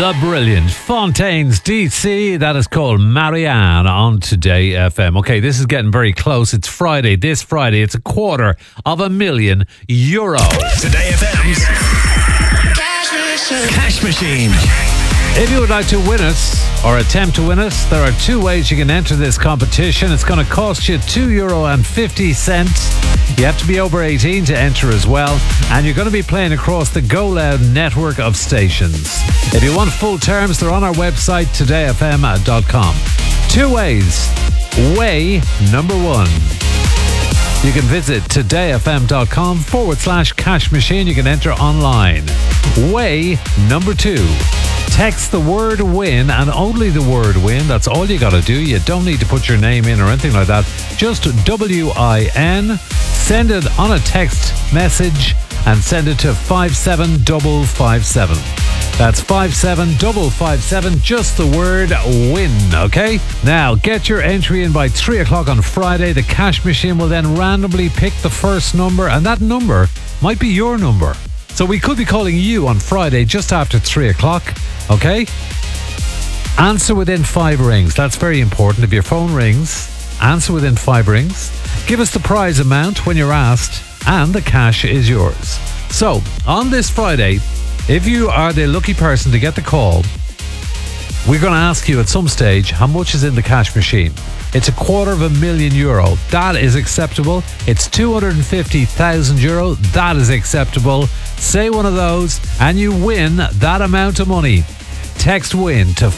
The brilliant Fontaines DC. That is called Marianne on Today FM. Okay, this is getting very close. It's Friday. This Friday, it's €250,000. Today FM's Cash Machine. If you would like to win it or attempt to win it, there are two ways you can enter this competition. It's going to cost you €2.50. You have to be over 18 to enter as well. And you're going to be playing across the Go Loud network of stations. If you want full terms, they're on our website, todayfm.com. Two ways. Way number one. You can visit todayfm.com/cash machine. You can enter online. Way number two. Text the word win and only the word win. That's all you got to do. You don't need to put your name in or anything like that. Just WIN. Send it on a text message and send it to 57557. That's 57557. Just the word win, okay? Now, get your entry in by 3 o'clock on Friday. The cash machine will then randomly pick the first number, and that number might be your number. So we could be calling you on Friday just after 3 o'clock, okay? Answer within 5 rings. That's very important. If your phone rings, answer within 5 rings. Give us the prize amount when you're asked, and the cash is yours. So, on this Friday, if you are the lucky person to get the call, we're going to ask you at some stage how much is in the cash machine. It's €250,000. That is acceptable. It's €250,000. That is acceptable. Say one of those and you win that amount of money. Text WIN to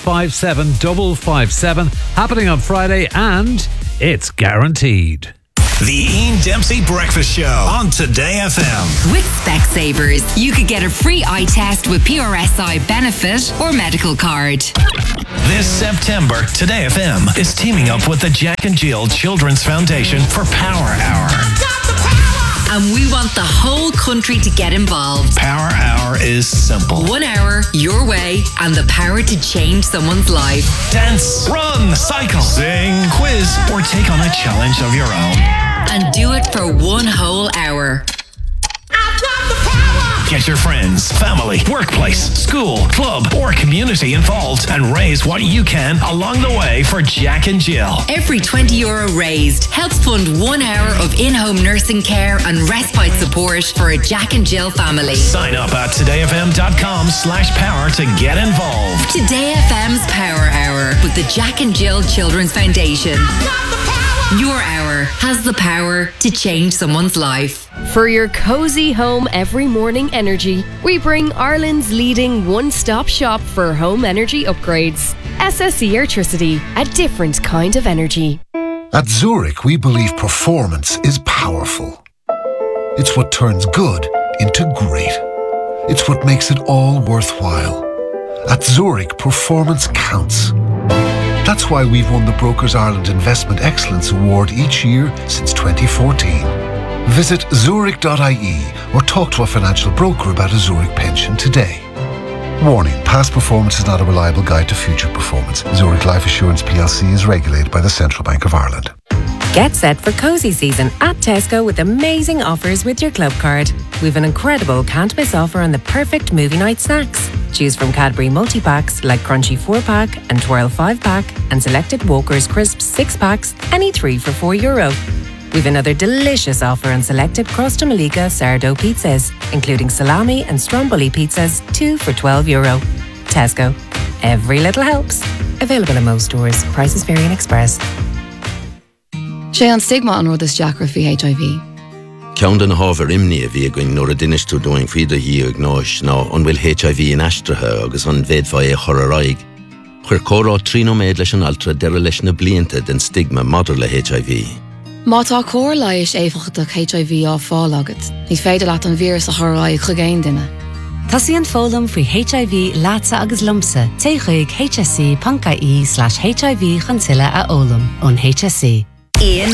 57557. Happening on Friday, and it's guaranteed. The Ian Dempsey Breakfast Show on Today FM. With Specsavers, you could get a free eye test with PRSI benefit or medical card. This September, Today FM is teaming up with the Jack and Jill Children's Foundation for Power Hour. And we want the whole country to get involved. Power Hour is simple. 1 hour, your way, and the power to change someone's life. Dance, run, cycle, sing, quiz, or take on a challenge of your own. And do it for 1 whole hour. I've got the power! Get your friends, family, workplace, school, club, or community involved and raise what you can along the way for Jack and Jill. Every €20 raised helps fund 1 hour of in-home nursing care and respite support for a Jack and Jill family. Sign up at todayfm.com/power to get involved. Today FM's Power Hour with the Jack and Jill Children's Foundation. Your hour has the power to change someone's life. For your cozy home every morning energy, we bring Ireland's leading one-stop shop for home energy upgrades. SSE Airtricity, a different kind of energy. At Zurich, we believe performance is powerful. It's what turns good into great. It's what makes it all worthwhile. At Zurich, performance counts. That's why we've won the Brokers Ireland Investment Excellence Award each year since 2014. Visit zurich.ie or talk to a financial broker about a Zurich pension today. Warning, past performance is not a reliable guide to future performance. Zurich Life Assurance plc is regulated by the Central Bank of Ireland. Get set for cozy season at Tesco with amazing offers with your club card. We've an incredible can't miss offer on the perfect movie night snacks. Choose from Cadbury multi-packs like Crunchy 4-pack and Twirl 5-pack and selected Walker's Crisps 6-packs, any 3 for €4. We've another delicious offer on selected Crosta Malika sourdough pizzas, including salami and stromboli pizzas, 2 for €12. Tesco. Every little helps. Available in most stores. Prices vary in Express. Sé an stigma an rud is deacra fi HIV. Ceann den hábhar imní a bhí going nuair a duinisteú doing faoide hí ag náis ná an bhfuil HIV in aistrithe agus an bhéadfá é choraráig. Chuir córá trínoméid leis an altra deire leis na blianta den stigma madidir le HIV. Má tá cór leiis éifeachtach HIV á fáil agat, ní féidir leat an vírus a choráig chugéin duine. Tásíonn fólam faoi HIV láta agus lumsa té chuig hsc.ie/HIV chun tuile a ólam ón HSC. Ian